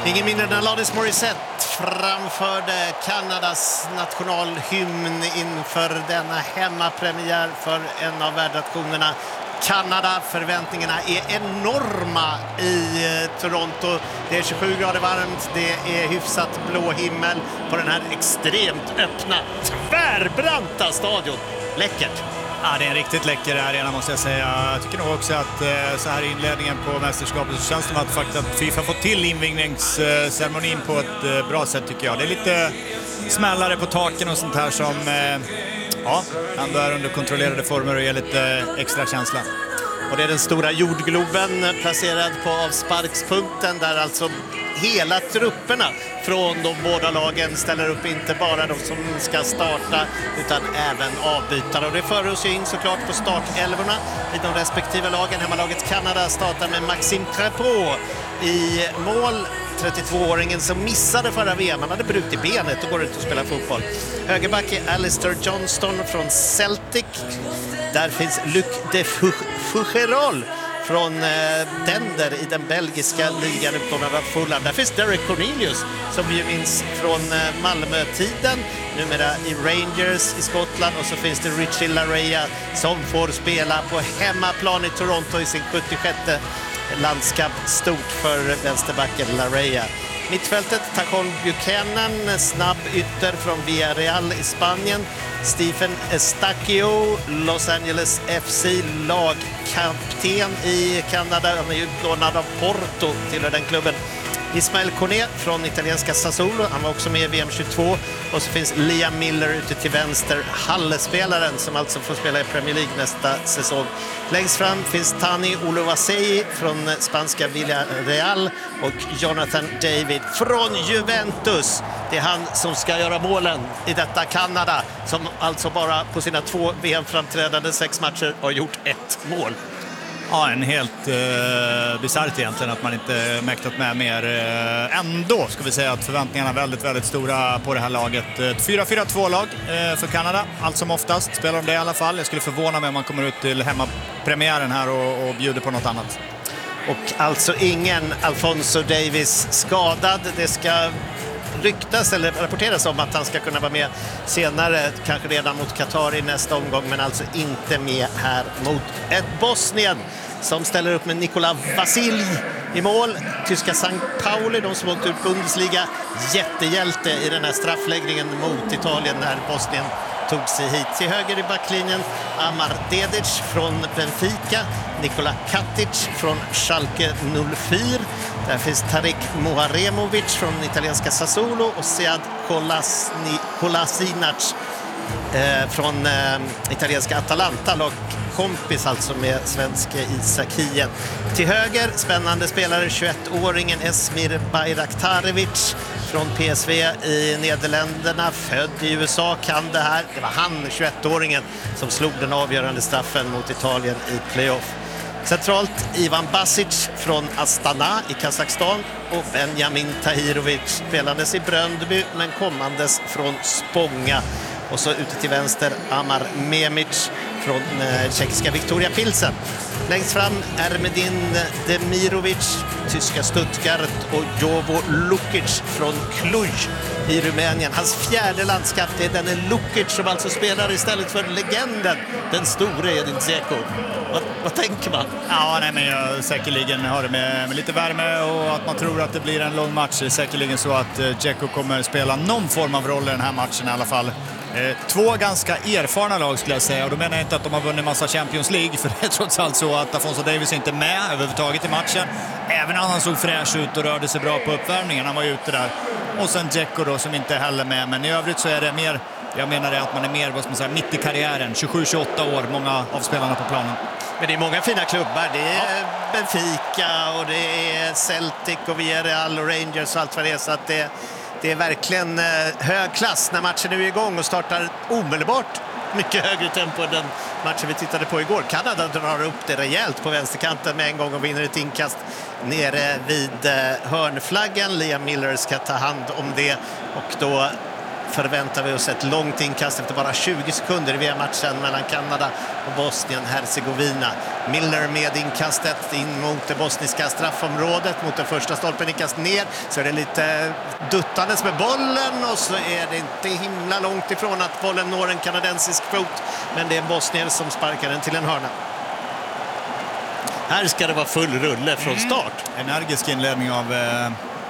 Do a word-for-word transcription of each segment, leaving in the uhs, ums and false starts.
Ingen mindre än Alanis Morissette framförde Kanadas nationalhymn inför denna hemmapremiär för en av världsnationerna. Kanada, förväntningarna är enorma i Toronto. Det är tjugosju grader varmt, det är hyfsat blå himmel på den här extremt öppna, tvärbranta stadion. Läckert! Ja, det är en riktigt läcker arena måste jag säga. Jag tycker nog också att eh, så här i inledningen på mästerskapet så känns det som att, faktiskt att FIFA fått till invigningsceremonin på ett eh, bra sätt tycker jag. Det är lite smällare på taken och sånt här som eh, ja, ändå är under kontrollerade former och ger lite extra känsla. Och det är den stora jordgloben placerad på avsparkspunkten där alltså hela trupperna från de båda lagen ställer upp, inte bara de som ska starta utan även avbytare. Och det för oss ju in såklart på startelvorna i de respektive lagen. Hemmalaget Kanada startar med Maxime Crépeau i mål. trettiotvååringen som missade förra V M. Han hade brutit benet och går ut och spelar fotboll. Högerback är Alistair Johnston från Celtic. Där finns Luc de Fougerolles från eh, Dender i den belgiska ligan utlånad av Fulham. Där finns Derek Cornelius som vi minns från eh, Malmö-tiden, numera i Rangers i Skottland. Och så finns det Richie Laryea som får spela på hemmaplan i Toronto i sin sjuttiosjätte landskamp, stort för vänsterbacken Laryea. Mittfältet, Tacon Buchanan, snabb ytter från Villarreal i Spanien. Stephen Estacio, Los Angeles F C, lagkapten i Kanada. Han är utlånad av Porto, tillhör den klubben. Ismael Koné från italienska Sassuolo, han var också med i V M tjugotvå. Och så finns Liam Miller ute till vänster, Halle-spelaren som alltså får spela i Premier League nästa säsong. Längst fram finns Tani Oluwaseyi från spanska Villarreal och Jonathan David från Juventus. Det är han som ska göra målen i detta Kanada som alltså bara på sina två V M-framträdande sex matcher har gjort ett mål. Ja, en helt eh, bisarrt egentligen att man inte mäktat med mer. Eh, ändå ska vi säga att förväntningarna är väldigt, väldigt stora på det här laget. Ett fyra fyra två-lag eh, för Kanada, allt som oftast. Spelar de det i alla fall. Jag skulle förvåna mig om man kommer ut till hemmapremiären här och, och bjuder på något annat. Och alltså ingen Alphonso Davies skadad. Det ska ryktas eller rapporteras om att han ska kunna vara med senare, kanske redan mot Qatar i nästa omgång, men alltså inte med här mot ett Bosnien som ställer upp med Nikola Vasilj i mål. Tyska Sankt Pauli, de som åkt ut Bundesliga, jättehjälte i den här straffläggningen mot Italien när Bosnien tog sig hit. Till höger i backlinjen Amar Dedic från Benfica, Nikola Katic från Schalke noll fyra. Där finns Tarik Muharemovic från italienska Sassuolo och Sead Kolasinac eh, från eh, italienska Atalanta, lag kompis alltså med svenska Isakien. Till höger, spännande spelare, tjugoettåringen Esmir Bayraktarevic från P S V i Nederländerna, född i U S A, kan det här. Det var han, tjugoettåringen, som slog den avgörande straffen mot Italien i playoff. Centralt Ivan Basic från Astana i Kazakstan och Benjamin Tahirovic, spelandes i Bröndby men kommandes från Spånga. Och så ute till vänster Amar Memic från eh, tjeckiska Viktoria Pilsen. Längst fram Ermedin Demirovic, tyska Stuttgart, och Jovo Lukic från Cluj i Rumänien. Hans fjärde landskap, det är denne Lukic som alltså spelar istället för legenden, den store Edin Dzeko. Vad, vad tänker man? Ja, nej, men jag säkerligen har det med, med lite värme och att man tror att det blir en lång match. Det är säkerligen så att eh, Dzeko kommer spela någon form av roll i den här matchen i alla fall. Eh, två ganska erfarna lag skulle jag säga, och då menar jag inte att de har vunnit massa Champions League, för det är trots allt så att Alphonso Davies inte är med överhuvudtaget i matchen. Även han såg fräsch ut och rörde sig bra på uppvärmningen, han var ju ute där. Och sen Dzeko då som inte är heller med, men i övrigt så är det mer, jag menar det att man är mer, vad ska man säga, mitt i karriären, tjugosju tjugoåtta år, många av spelarna på planen. Men det är många fina klubbar, det är ja. Benfica och det är Celtic och Villarreal och Rangers och allt vad det är, så att det Det är verkligen hög klass när matchen är igång och startar omedelbart. Mycket högre tempo än den matchen vi tittade på igår. Kanada drar upp det rejält på vänsterkanten med en gång och vinner ett inkast nere vid hörnflaggan. Liam Miller ska ta hand om det och då förväntar vi oss ett långt inkast efter bara tjugo sekunder i V M-matchen mellan Kanada och Bosnien-Hercegovina. Milner med inkastet in mot det bosniska straffområdet, mot den första stolpen, inkast ner, så är det lite duttandes med bollen och så är det inte himla långt ifrån att bollen når en kanadensisk fot, men det är Bosnien som sparkar den till en hörna. Här ska det vara full rulle från start. Mm. Energisk inledning av eh,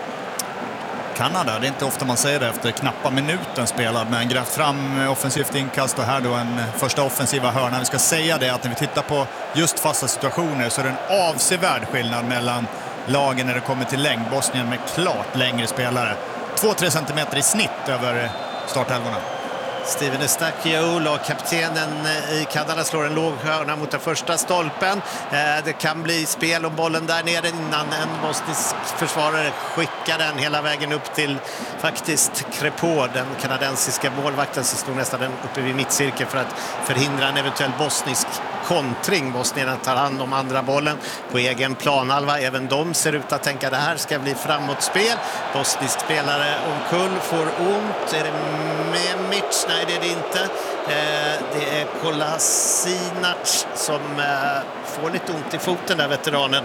Kanada. Det är inte ofta man säger det efter knappa minuten spelad, men grävt fram offensivt inkast och här då en första offensiva hörna. Vi ska säga det att när vi tittar på just fasta situationer så är det en avsevärd skillnad mellan lagen när det kommer till längd. Bosnien med klart längre spelare. två till tre centimeter i snitt över startälvorna. Steven Eustáquio, lagkaptenen i Kanada, slår en låg hörna mot den första stolpen. Det kan bli spel om bollen där nere innan en bosnisk försvarare skickar den hela vägen upp till faktiskt Crépeau, den kanadensiska målvakten som stod nästan uppe vid mittcirkeln för att förhindra en eventuell bosnisk kontring. Bosnien tar hand om andra bollen på egen planhalva. Även de ser ut att tänka att det här ska bli framåtspel. Bosnisk spelare omkull, får ont. Är det Memic? Nej, det är det inte. Eh, det är Kolasinac som eh, får lite ont i foten där, veteranen.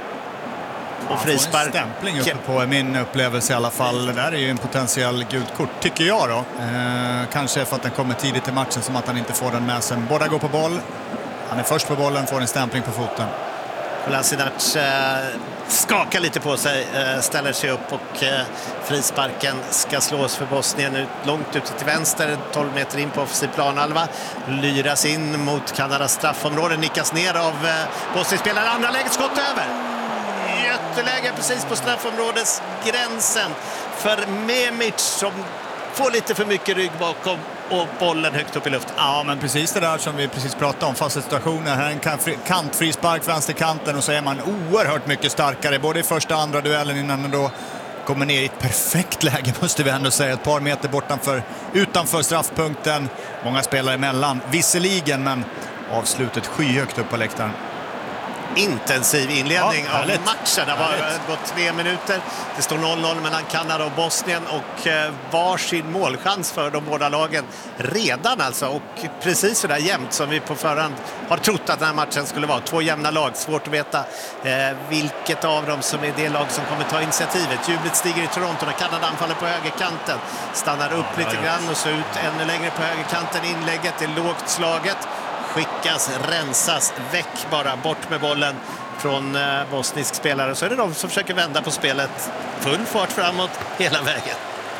Och frispark. En stämpling uppe på min upplevelse i alla fall. Det där är ju en potentiell gult kort, tycker jag då. Eh, kanske för att den kommer tidigt i matchen, som att han inte får den med sig. Båda går på boll. Han är först på bollen, får en stämpling på foten. Kolasinac eh, skakar lite på sig, eh, ställer sig upp och eh, frisparken ska slås för Bosnien ut, långt ut till vänster, tolv meter in på offensiv planhalva. Lyras in mot Kanadas straffområde, nickas ner av eh, Bosnien-spelare. Andra läget, skott över. Jätteläge precis på straffområdesgränsen för Memic som får lite för mycket rygg bakom och bollen högt upp i luften. Ja, men precis det där som vi precis pratade om, fasta situationer. Här är en kantfrispark vänsterkanten och så är man oerhört mycket starkare både i första och andra duellen innan den då kommer ner i ett perfekt läge, måste vi ändå säga. Ett par meter bortanför, utanför straffpunkten. Många spelare emellan, visserligen, men avslutet skyhögt upp på läktaren. Intensiv inledning ja, av matchen. Det har gått tre minuter. Det står noll noll mellan Kanada och Bosnien och eh, varsin målchans för de båda lagen redan alltså. Och precis så där jämnt som vi på förhand har trott att den här matchen skulle vara. Två jämna lag. Svårt att veta eh, vilket av dem som är det lag som kommer ta initiativet. Jublet stiger i Toronto när Kanada anfaller på högerkanten. Stannar upp lite grann och så ut ännu längre på högerkanten. Inlägget är lågt slaget. Skickas, rensas, väck bara, bort med bollen från eh, bosnisk spelare. Så är det de som försöker vända på spelet. Full fart framåt hela vägen.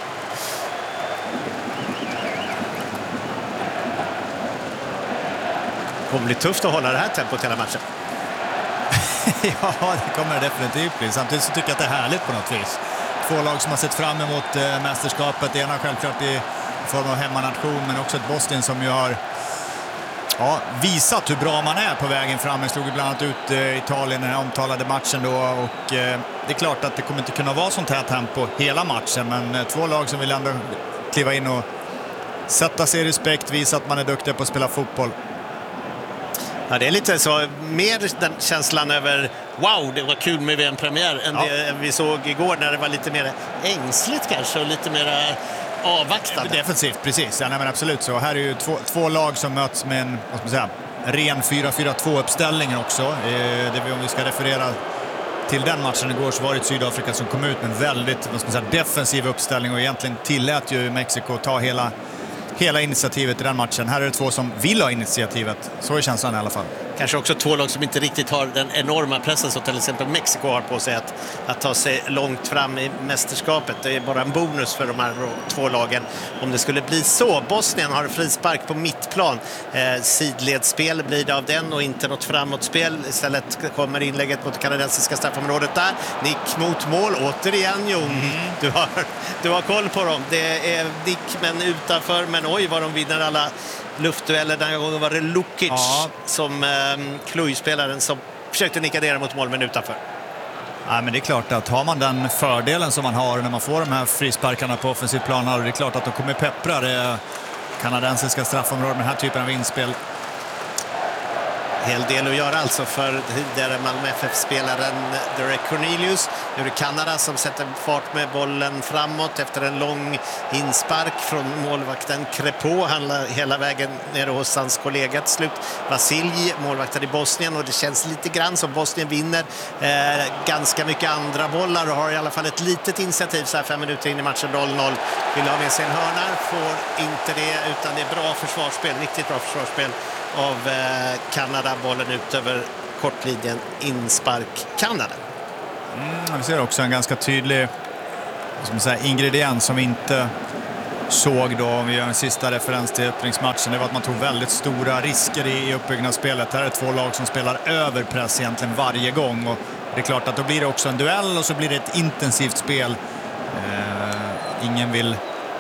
Det kommer bli tufft att hålla det här tempot hela matchen. Ja, det kommer det definitivt bli. Samtidigt så tycker jag att det är härligt på något vis. Två lag som har sett fram emot eh, mästerskapet. Det ena självklart i form av hemmanation, men också ett Bosnien som ju har ja, visat hur bra man är på vägen fram. Jag slog bland annat ut eh, Italien i den omtalade matchen då, och eh, det är klart att det kommer inte kunna vara sånt här tempo hela matchen, men eh, två lag som vill ändå kliva in och sätta sig i respekt, visa att man är duktig på att spela fotboll. Ja, det är lite så, mer den känslan över wow, det var kul med V M-premiär än ja. det vi såg igår när det var lite mer ängsligt kanske och lite mer avvaktande. Defensivt, precis. Ja, nej, men absolut så. Här är ju två, två lag som möts med en, vad ska man säga, ren fyra fyra två-uppställning också. Eh, det, om vi ska referera till den matchen igår så var det Sydafrika som kom ut med en väldigt, vad ska man säga, defensiv uppställning och egentligen tillät ju Mexiko ta hela hela initiativet i den matchen. Här är det två som vill ha initiativet. Så är känslan i alla fall. Kanske också två lag som inte riktigt har den enorma pressen som till exempel Mexiko har på sig att, att ta sig långt fram i mästerskapet. Det är bara en bonus för de här två lagen om det skulle bli så. Bosnien har frispark på mittplan. Eh, sidledsspel blir det av den och inte något framåtspel. Istället kommer inlägget mot det kanadensiska straffområdet där. Nick mot mål. Återigen, Jon. Mm. Du, har, du har koll på dem. Det är Nick men utanför. Men oj vad de vinner alla luftdueller. Den gången var det Lukic ja. som eh, Cluj-spelaren som försökte nicka ner mot mål men utanför. Ja, men det är klart att har man den fördelen som man har när man får de här frisparkarna på offensiv plan, och det är klart att de kommer peppra det kanadensiska straffområdet med den här typen av inspel. hel del att göra alltså för tidigare Malmö F F-spelaren Derek Cornelius. Nu är det Kanada som sätter fart med bollen framåt efter en lång inspark från målvakten Crepeau. Han hela vägen ner hos hans kollega till slut. Vasilj, målvakten i Bosnien, och det känns lite grann som Bosnien vinner eh, ganska mycket andra bollar och har i alla fall ett litet initiativ så här fem minuter in i matchen. Noll noll. Vill ha med sig en hörna, får inte det, utan det är bra försvarsspel, riktigt bra försvarsspel av eh, Kanada. Bollen ut över kortlinjen, inspark Kanada. Mm, vi ser också en ganska tydlig, som man säger, ingrediens som vi inte såg då, om vi gör en sista referens till öppningsmatchen. Det var att man tog väldigt stora risker i, i uppbyggnadsspelet. Här är två lag som spelar över press egentligen varje gång, och det är klart att då blir det också en duell och så blir det ett intensivt spel. Eh, ingen vill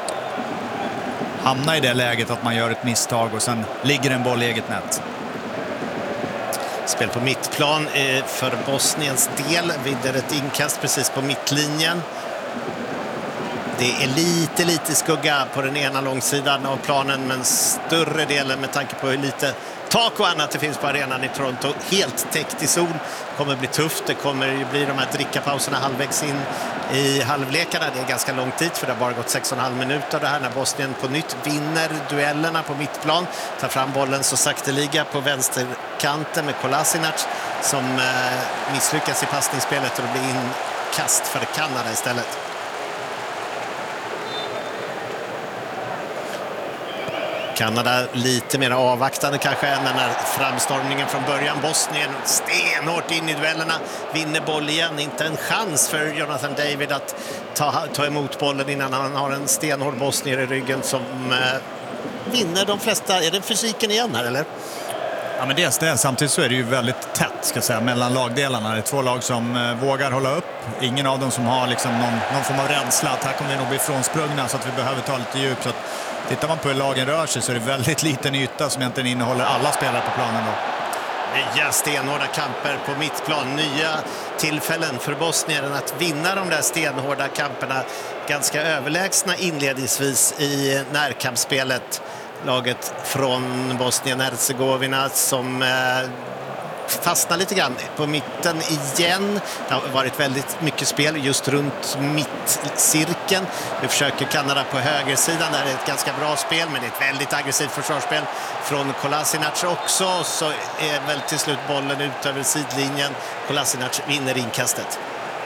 hamna i det läget att man gör ett misstag och sen ligger en boll i eget nät. Spel på mittplan för Bosniens del. Vinner ett inkast precis på mittlinjen. Det är lite, lite skugga på den ena långsidan av planen, men större delen med tanke på hur lite tak och annat det finns på arenan i Toronto. Helt täckt i sol. Kommer bli tufft. Det kommer ju bli de här drickapauserna halvvägs in i halvlekarna. Det är ganska långt dit, för det har bara gått sex och en halv minuter det här när Bosnien på nytt vinner duellerna på mittplan. Tar fram bollen så sakteliga på vänsterkanten med Kolasinac som eh, misslyckas i passningsspelet, och det blir inkast för Kanada istället. Kanada lite mer avvaktande kanske än den här framstormningen från början. Bosnien stenhårt in i duellerna, vinner boll igen. Inte en chans för Jonathan David att ta, ta emot bollen innan han har en stenhård bosnier i ryggen som eh, vinner de flesta. Är det fysiken igen här eller? Ja, men dels det. Samtidigt så är det ju väldigt tätt, ska jag säga, mellan lagdelarna. Det är två lag som eh, vågar hålla upp. Ingen av dem som har liksom någon, någon form av rädsla att här kommer vi nog bli frånsprungna så att vi behöver ta lite djup. Så att, tittar man på hur lagen rör sig så är det väldigt liten yta som egentligen innehåller alla spelare på planen då. Nya stenhårda kamper på mittplan. Nya tillfällen för Bosnien att vinna de där stenhårda kamperna. Ganska överlägsna inledningsvis i närkampsspelet. Laget från Bosnien-Herzegovina som eh, fastnar lite grann på mitten igen. Det har varit väldigt mycket spel just runt mittcirkeln. Nu försöker Kanada på högersidan. Där är ett ganska bra spel, men det är ett väldigt aggressivt försvarsspel från Kolasinac också. Så är väl till slut bollen ut över sidlinjen. Kolasinac vinner inkastet.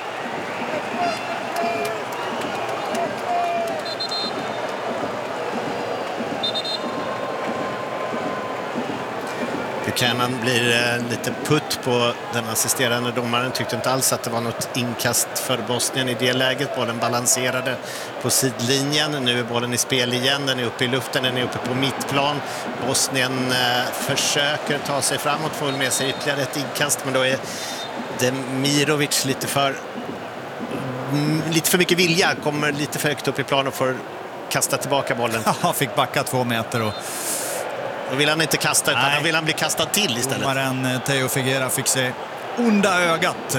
Buchanan blir eh, lite putt på den assisterande domaren. Tyckte inte alls att det var något inkast för Bosnien i det läget. Bollen balanserade på sidlinjen. Nu är bollen i spel igen. Den är uppe i luften, den är uppe på mittplan. Bosnien eh, försöker ta sig framåt, får med sig ytterligare ett inkast. Men då är Demirovic lite för mm, lite för mycket vilja. Kommer lite för högt upp i plan och får kasta tillbaka bollen. Han fick backa två meter och då vill han inte kasta, utan Nej. Då vill han bli kastad till istället. Domaren Teo Figuera fick se onda ögat.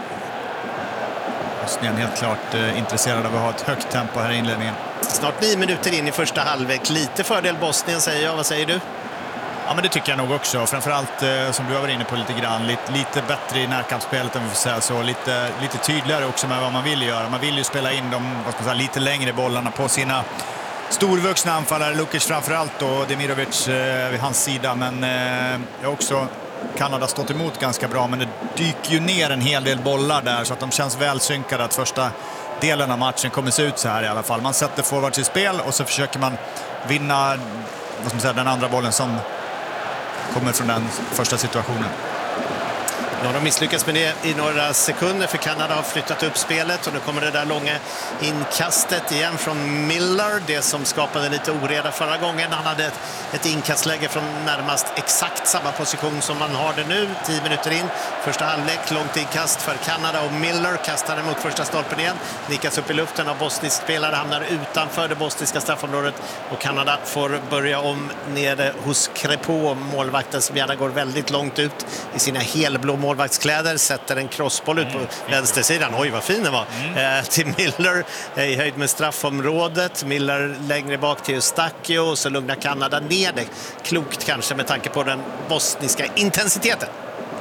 Bosnien helt klart eh, intresserad av att ha ett högt tempo här i inledningen. Snart nio minuter in i första halvlek. Lite fördel Bosnien, säger jag. Vad säger du? Ja, men det tycker jag nog också. Framförallt eh, som du har varit inne på lite grann. Lite, lite bättre i närkampsspelet om vi får säga så. Lite, lite tydligare också med vad man vill göra. Man vill ju spela in de vad ska man säga, lite längre bollarna på sina storvuxna anfallare. Lukic framförallt och Demirovic eh, vid hans sida. Men eh, också Kanada stått emot ganska bra. Men det dyker ju ner en hel del bollar där så att de känns väl synkade att första delen av matchen kommer se ut så här i alla fall. Man sätter forwards i spel och så försöker man vinna vad ska man säga, den andra bollen som kommer från den första situationen. Ja, de misslyckas med det i några sekunder för Kanada har flyttat upp spelet och nu kommer det där långa inkastet igen från Miller, det som skapade lite oreda förra gången. Han hade ett, ett inkastläge från närmast exakt samma position som man har det nu, tio minuter in. Första halvlek, långt inkast för Kanada och Miller kastar mot första stolpen igen. Nickas upp i luften av bosnisk spelare, hamnar utanför det bosniska straffområdet och Kanada får börja om nere hos Crepeau, målvakten som gärna går väldigt långt ut i sina helblå mål. målvaktskläder, sätter en crossboll ut på mm. vänstersidan. Oj, vad fin den var. Mm. Eh, till Miller i höjd med straffområdet. Miller längre bak till Eustáquio, och så lugnar Kanada ner det. Klokt kanske med tanke på den bosniska intensiteten.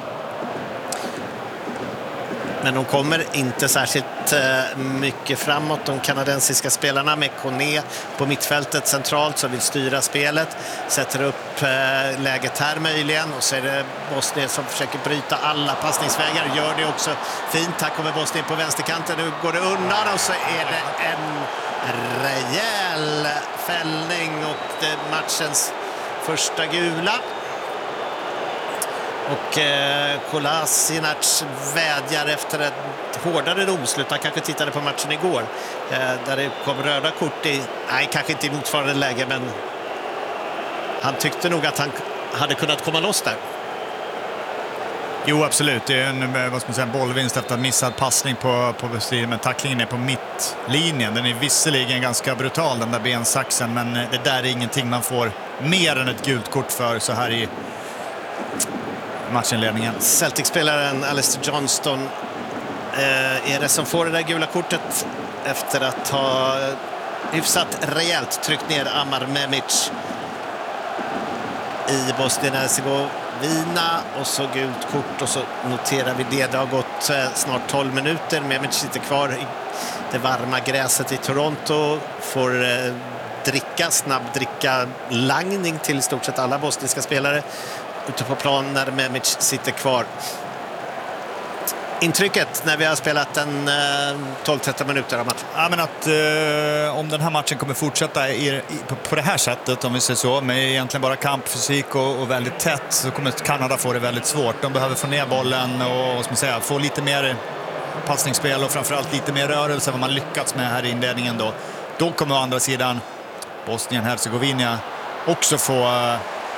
Men de kommer inte särskilt eh, mycket framåt, de kanadensiska spelarna, med Kone på mittfältet centralt som vill styra spelet. Sätter upp eh, läget här möjligen, och så är det Bosnien som försöker bryta alla passningsvägar. Gör det också fint. Här kommer Bosnien på vänsterkanten. Nu går det undan, och så är det en rejäl fällning och det är matchens första gula. Och eh, Kolasinac vädjar efter ett hårdare domslut. Han kanske tittade på matchen igår eh, där det kom röda kort i, nej kanske inte i motsvarande läge, men han tyckte nog att han hade kunnat komma loss där. Jo, absolut. Det är en, vad ska man säga, bollvinst efter en missad passning på, på bestridet, men tacklingen är på mittlinjen. Den är visserligen ganska brutal, den där bensaxen, men det där är ingenting man får mer än ett gult kort för så här i matchinledningen. Celtic-spelaren Alistair Johnston eh, är det som får det där gula kortet efter att ha hyfsat rejält tryckt ner Amar Memic i Bosnien-Hercegovina, och så gult kort, och så noterar vi det. Det har gått eh, snart tolv minuter. Memic sitter kvar i det varma gräset i Toronto, får eh, dricka, snabb dricka langning till i stort sett alla bosniska spelare ute på plan när Memic sitter kvar. Intrycket när vi har spelat en eh, tolv tretton minuter av matchen? Ja, men att eh, om den här matchen kommer fortsätta i, i, på, på det här sättet, om vi säger så, med egentligen bara kampfysik och, och väldigt tätt, så kommer Kanada få det väldigt svårt. De behöver få ner bollen och vad ska man säga, få lite mer passningsspel och framförallt lite mer rörelse än vad man lyckats med här i inledningen då. Då kommer å andra sidan Bosnien-Hercegovina också få eh,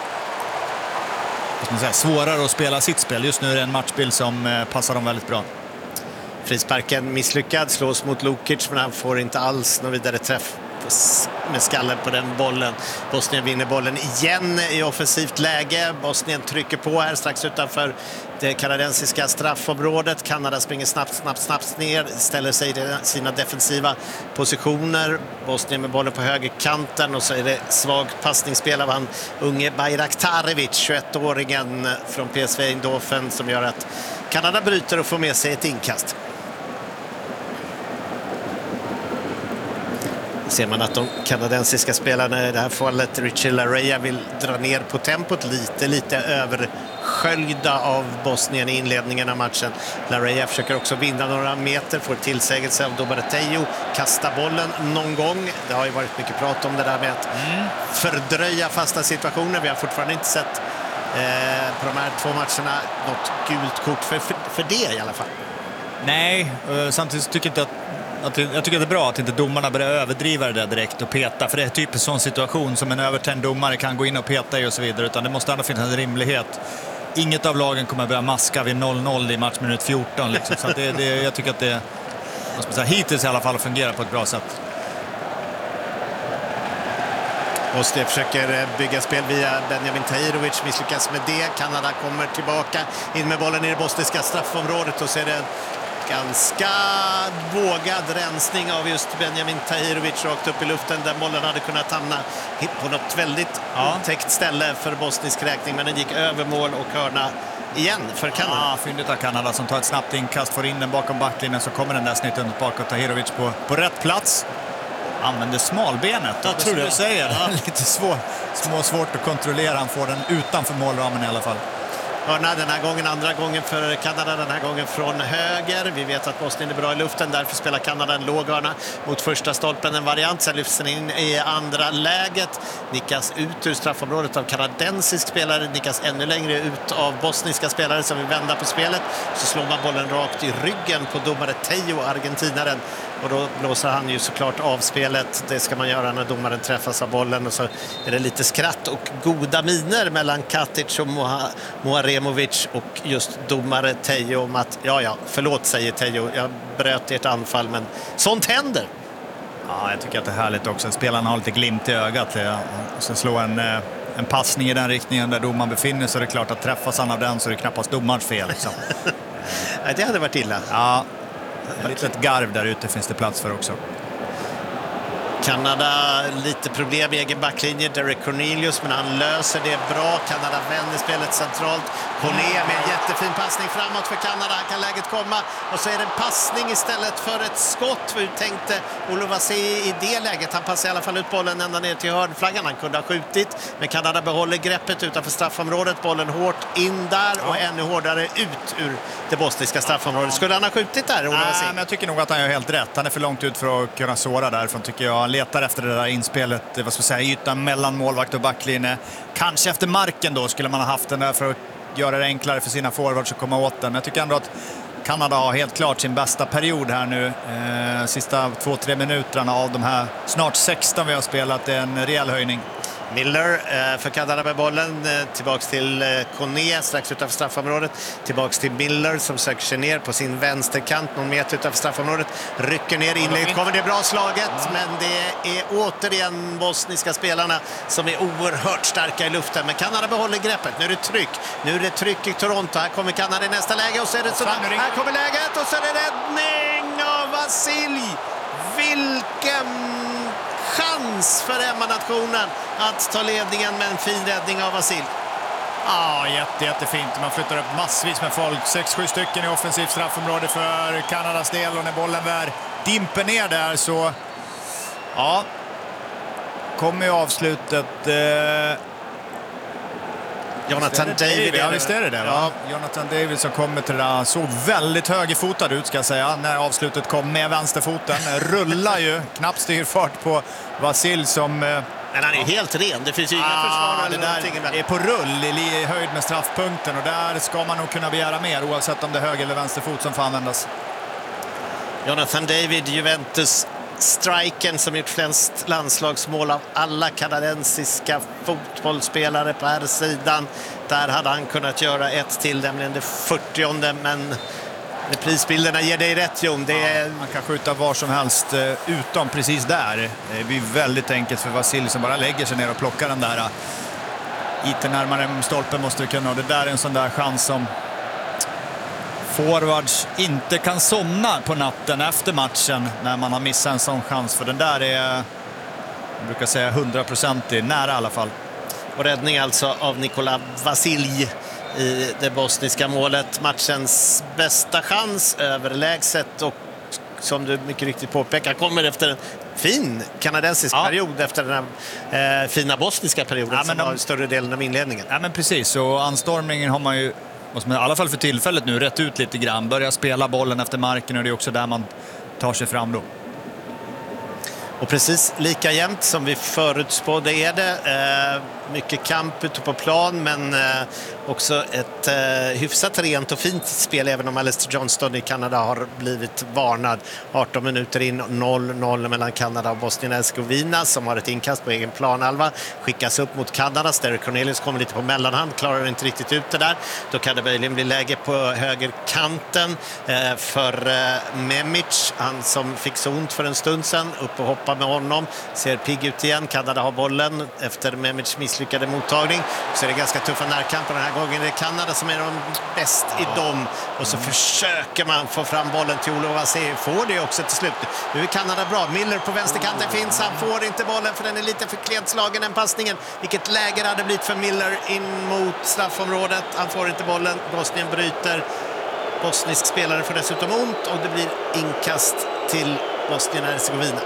Säga, svårare att spela sitt spel. Just nu är det en matchbild som eh, passar dem väldigt bra. Frisparken misslyckad, slås mot Lukic, men han får inte alls någon vidare träff med skallen på den bollen. Bosnien vinner bollen igen i offensivt läge. Bosnien trycker på här strax utanför det kanadensiska straffområdet. Kanada springer snabbt, snabbt, snabbt ner, ställer sig i sina defensiva positioner. Bosnien med bollen på högerkanten, och så är det svagt passningsspel av han unge Bayraktarevic, tjugoett-åringen från P S V Eindhoven, som gör att Kanada bryter och får med sig ett inkast. Ser man att de kanadensiska spelarna i det här fallet, Richie Laryea, vill dra ner på tempot lite, lite översköljda av Bosnien i inledningen av matchen. Laryea försöker också vinna några meter, får tillsägelse av domare Teo, kasta bollen någon gång. Det har ju varit mycket prat om det där med att mm. fördröja fasta situationer. Vi har fortfarande inte sett eh, på de här två matcherna något gult kort för, för, för det i alla fall. Nej, samtidigt tycker jag inte att Att det, jag tycker att det är bra att inte domarna börjar överdriva det där direkt och peta, för det är typ en sån situation som en övertänd domare kan gå in och peta i och så vidare, utan det måste ändå finnas en rimlighet. Inget av lagen kommer börja maska vid noll noll i matchminut fjorton liksom. Så att det, det, jag tycker att det måste säga, hittills i alla fall fungerar på ett bra sätt. Bosnien försöker bygga spel via Benjamin Tahirovic, misslyckas med det. Kanada kommer tillbaka in med bollen i det bosniska straffområdet, och så är det ganska vågad rensning av just Benjamin Tahirovic rakt upp i luften, där bollen hade kunnat hamna på något väldigt ja. otäckt ställe för bosnisk räkning, men den gick över mål och hörna igen för Kanada. Ja, fyndigt av Kanada som tar ett snabbt inkast, får in den bakom backlinjen, så kommer den där snitten bakåt. Tahirovic på, på rätt plats. Använder smalbenet. Jag tror det. Du säger. Ja. Lite svår, små, svårt att kontrollera. Han får den utanför målramen i alla fall. Hörna den här gången, andra gången för Kanada, den här gången från höger. Vi vet att Bosnien är bra i luften, därför spelar Kanada en låg hörna mot första stolpen, en variant. Sen lyfts den in i andra läget, nickas ut ur straffområdet av kanadensisk spelare, nickas ännu längre ut av bosniska spelare som vill vända på spelet. Så slår man bollen rakt i ryggen på domare Teo, argentinaren, och då blåser han ju såklart av spelet. Det ska man göra när domaren träffas av bollen, och så är det lite skratt och goda miner mellan Katic och Moha- Moharemovic och just domare Teo om att ja, ja, förlåt, säger Teo, jag bröt ert anfall, men sånt händer. Ja, jag tycker att det är härligt också. Spelarna har lite glimt i ögat. Så slå en, en passning i den riktningen där domaren befinner sig, så är det klart att träffas han av den så är det knappast domarens fel. Liksom. Nej, det hade varit illa. Ja, ett litet garv där ute finns det plats för också. Kanada lite problem i egen backlinje, Derek Cornelius, men han löser det bra. Kanada vänder spelet centralt. Corné med en jättefin passning framåt för Kanada. Här kan läget komma och så är det en passning istället för ett skott. Hur tänkte Olof Assi i det läget? Han passar i alla fall ut bollen ända ner till hörnflaggan. Han kunde ha skjutit, men Kanada behåller greppet utanför straffområdet. Bollen hårt in där och ja. ännu hårdare ut ur det bosniska straffområdet. Skulle han ha skjutit där, Olof Assi? Nej, men jag tycker nog att han gör helt rätt. Han är för långt ut för att kunna såra därifrån, tycker jag. Han letar efter det där inspelet, vad ska jag säga, ytan mellan målvakt och backlinje. Kanske efter marken då skulle man ha haft den där för att göra det enklare för sina forwards att komma åt den. Men jag tycker ändå att Kanada har helt klart sin bästa period här nu. Eh, sista två, tre minuterna av de här snart sexton vi har spelat, är en rejäl höjning. Miller eh, för Kanada med bollen, eh, tillbaks till eh, Corné strax utanför straffområdet, tillbaks till Miller som söker sig ner på sin vänsterkant någon meter utanför straffområdet, rycker ner inlägget, kommer det bra slaget, ja. Men det är återigen bosniska spelarna som är oerhört starka i luften, men Kanada behåller greppet. Nu är det tryck, nu är det tryck i Toronto, här kommer Kanada i nästa läge och så är det sådär, här kommer läget och så är det räddning av Vasilj. Vilken chans för hemmanationen att ta ledningen med en fin räddning av Vasilj. Ja, jätte, jättefint. Man flyttar upp massvis med folk. sex sju stycken i offensivt straffområde för Kanadas del, och när bollen väl dimper ner där så ja, kommer ju avslutet. Eh... Jonathan David. Ja, visst är det det, va? Ja. Jonathan David som kommer till det där, såg väldigt högerfotad ut ska jag säga när avslutet kom med vänsterfoten. Rullar ju, knappt styr fart på Vasilj som... Men han är ju helt ren, det finns ju inga ah, försvar eller någonting. Det är på rull i höjd med straffpunkten, och där ska man nog kunna begära mer oavsett om det är höger eller vänsterfot som får användas. Jonathan David, Juventus striken som gjort flest landslagsmål av alla kanadensiska fotbollsspelare på här sidan. Där hade han kunnat göra ett till, nämligen det fyrtionde, men prisbilderna ger dig rätt, Jon. Det är... ja, man kan skjuta var som helst utom precis där. Det blir väldigt enkelt för Vasilj som bara lägger sig ner och plockar den där. Lite närmare stolpen måste vi kunna, och det där är en sån där chans som forwards inte kan somna på natten efter matchen när man har missat en sån chans, för den där är, jag brukar säga, hundraprocentig, nära i alla fall. Och räddning alltså av Nikola Vasilj i det bosniska målet. Matchens bästa chans, överlägset, och som du mycket riktigt påpekar kommer efter en fin kanadensisk ja. period, efter den här eh, fina bosniska perioden ja, som de... var större delen av inledningen. Ja, men precis, och anstormningen har man ju, måste man, i alla fall för tillfället nu, rätt ut lite grann. Börja spela bollen efter marken, och det är också där man tar sig fram då. Och precis lika jämnt som vi förutspådde är det. Eh, mycket kamp ute på plan, men eh, också ett eh, hyfsat rent och fint spel, även om Alistair Johnston i Kanada har blivit varnad. arton minuter in, noll noll mellan Kanada och Bosnien-Hercegovina, som har ett inkast på egen planhalva. Skickas upp mot Kanada. Derek Cornelius kommer lite på mellanhand, klarar inte riktigt ut det där. Då kan det möjligen bli läge på högerkanten eh, för eh, Memic, han som fick så ont för en stund sedan. Upp och hoppa med honom, ser pigg ut igen. Kanada har bollen efter Memic misslyckade mottagning, så är det ganska tuffa närkamper den här gången. Det är Kanada som är de bäst i dem, och så försöker man få fram bollen till Olof Assi, får det också till slut. Nu är Kanada bra, Miller på vänsterkanten finns, han får inte bollen för den är lite för klent slagen, den passningen. Vilket läge hade blivit för Miller in mot straffområdet, han får inte bollen, Bosnien bryter, bosnisk spelare får dessutom ont, och det blir inkast till Bosnien-Hercegovina.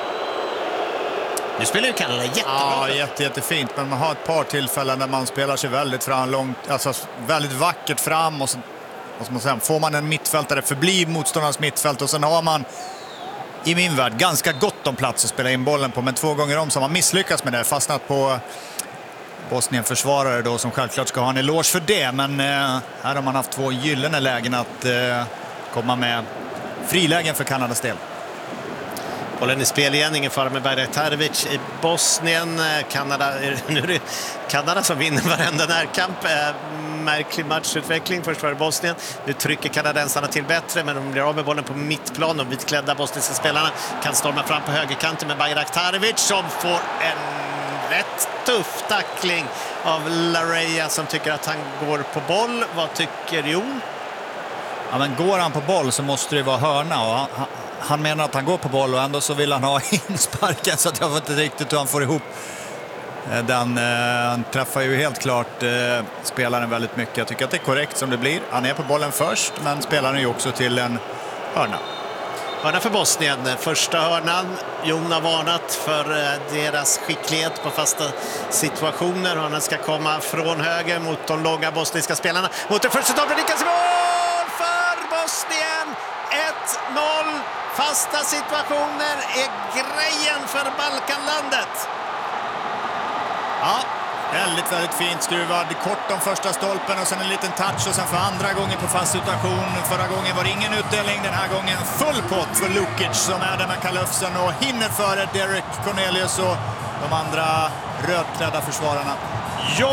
Nu spelar ju Kanada jättebra. Ja, jätte, jättefint. Men man har ett par tillfällen där man spelar sig väldigt fram, långt, alltså väldigt vackert fram, och så, och så man säga, får man en mittfältare förbi motståndarnas mittfält, och sen har man i min värld ganska gott om plats att spela in bollen på, men två gånger om så har man misslyckats med det, fastnat på Bosnien-försvarare då, som självklart ska ha en eloge för det, men eh, här har man haft två gyllene lägen att eh, komma med frilägen för Kanadas del. Bollen i spel igen, ingen fara med Bajraktarevic i Bosnien. Kanada, nu är det Kanada som vinner varenda närkamp. Märklig matchutveckling. Först var det Bosnien. Nu trycker kanadensarna till bättre, men de blir av med bollen på mittplan. De vitklädda bosniska spelarna kan storma fram på högerkanten med Bajraktarevic som får en rätt tuff tackling av Larrea som tycker att han går på boll. Vad tycker Jon? Ja, men går han på boll så måste det vara hörna och han, han menar att han går på boll och ändå så vill han ha insparken så att jag vet inte riktigt hur han får ihop den. Eh, han träffar ju helt klart eh, spelaren väldigt mycket. Jag tycker att det är korrekt som det blir. Han är på bollen först men spelar ju också till en hörna. Hörna för Bosnien. Första hörnan. Jon har varnat för deras skicklighet på fasta situationer. Hörnan ska komma från höger mot de långa bosniska spelarna. Mot det första stoppet. Lyckas i mål för Bosnien. ett noll. Fasta situationer är grejen för Balkanlandet. Ja, väldigt, väldigt fint skruvad. Kort om första stolpen och sen en liten touch och sen för andra gången på fast situation. Förra gången var det ingen utdelning, den här gången full pott för Lukic som är där med Kalöfsen och hinner före Derek Cornelius och de andra rödklädda försvararna.